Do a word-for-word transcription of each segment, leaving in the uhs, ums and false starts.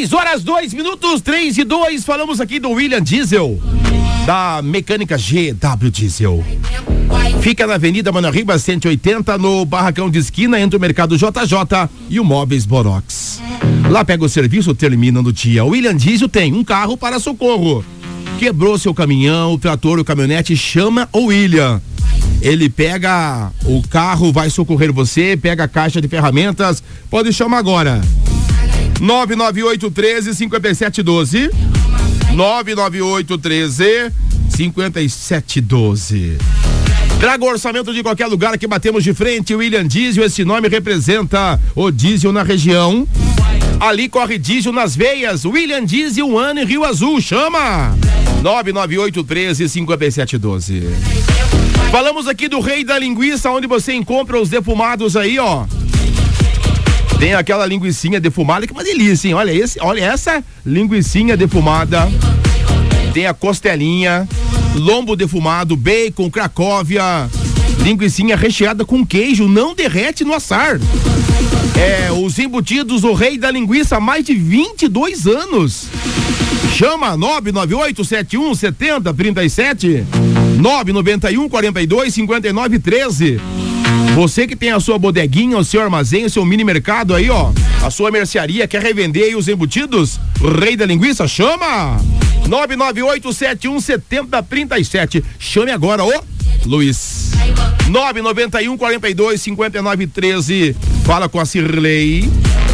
três horas, dois minutos, três e dois. Falamos aqui do William Diesel, da Mecânica G W Diesel. Fica na Avenida Manoel Ribas, cento e oitenta, no barracão de esquina entre o Mercado J J e o Móveis Borox. Lá pega o serviço, termina no dia. O William Diesel tem um carro para socorro. Quebrou seu caminhão, o trator, o caminhonete, chama o William. Ele pega o carro, vai socorrer você, pega a caixa de ferramentas, pode chamar agora. nove nove oito um três, cinco sete um dois. nove nove oito um três, cinco sete um dois. Traga o orçamento de qualquer lugar que batemos de frente. William Diesel, esse nome representa o diesel na região. Ali corre diesel nas veias. William Diesel, um ano em Rio Azul. Chama! nove nove oito um três, cinco sete um dois. Falamos aqui do Rei da Linguiça, onde você encontra os defumados aí, ó. Tem aquela linguicinha defumada, que é uma delícia, hein? Olha esse, olha essa linguicinha defumada. Tem a costelinha, lombo defumado, bacon, cracóvia, linguicinha recheada com queijo, não derrete no assar. É, os embutidos do Rei da Linguiça há mais de vinte e dois anos. Chama nove nove oito sete um sete zero três sete, nove nove um quatro dois cinco nove um três. Você que tem a sua bodeguinha, o seu armazém, o seu mini mercado aí, ó, a sua mercearia, quer revender aí os embutidos? O Rei da Linguiça, chama! nove nove oito sete um sete zero três sete. Chame agora, ô Luiz. nove nove um quatro dois cinco nove um três. Fala com a Cirlei.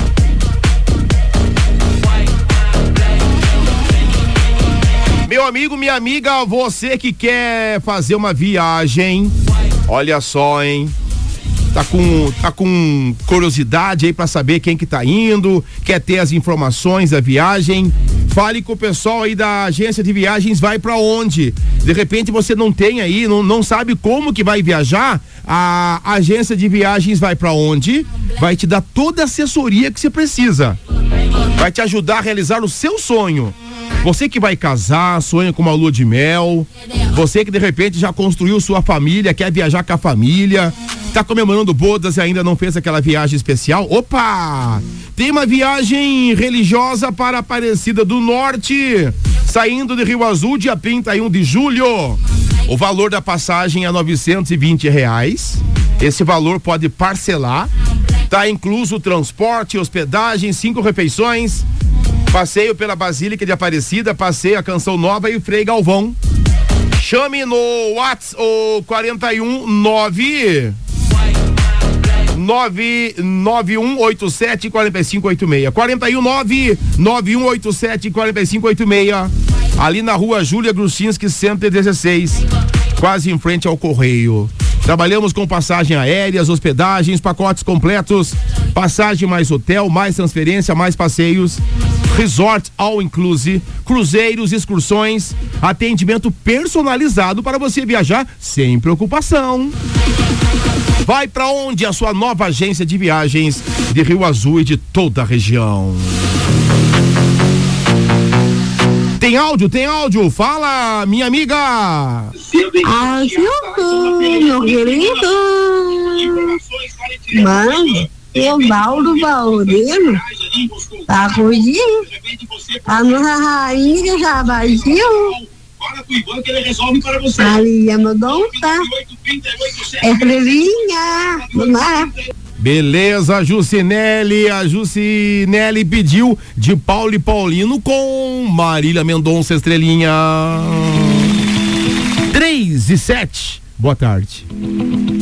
Meu amigo, minha amiga, você que quer fazer uma viagem, olha só, hein? Tá com, tá com curiosidade aí pra saber quem que tá indo, quer ter as informações da viagem, fale com o pessoal aí da agência de viagens. Vai pra onde? De repente você não tem aí, não, não sabe como que vai viajar. A agência de viagens vai pra onde? Vai te dar toda a assessoria que você precisa, vai te ajudar a realizar o seu sonho. Você que vai casar, sonha com uma lua de mel, você que de repente já construiu sua família, quer viajar com a família, tá comemorando bodas e ainda não fez aquela viagem especial. Opa! Tem uma viagem religiosa para Aparecida do Norte, saindo de Rio Azul, dia trinta e um de julho. O valor da passagem é novecentos e vinte reais. Esse valor pode parcelar. Tá incluso transporte, hospedagem, cinco refeições, passeio pela Basílica de Aparecida, passeio a Canção Nova e o Frei Galvão. Chame no WhatsApp o quarenta e um nove nove nove um oito sete quatro cinco oito seis. quarenta e um nove nove um oito sete quatro cinco oito seis. Ali na rua Júlia Gruscinski, cento e dezesseis, quase em frente ao Correio. Trabalhamos com passagem aéreas, hospedagens, pacotes completos, passagem mais hotel, mais transferência, mais passeios, resort all inclusive, cruzeiros, excursões, atendimento personalizado para você viajar sem preocupação. Vai pra onde? A sua nova agência de viagens de Rio Azul e de toda a região. Tem áudio, tem áudio. Fala, minha amiga. Ajuda, meu querido. Mano, o Valdo Valdeiro tá cuidando. A nossa rainha já baixou. Maria Mendonça. Estrelinha do mar. Beleza, Jucinelli. A Jucinelli pediu de Paulo e Paulino com Marília Mendonça, Estrelinha. três e sete. Boa tarde.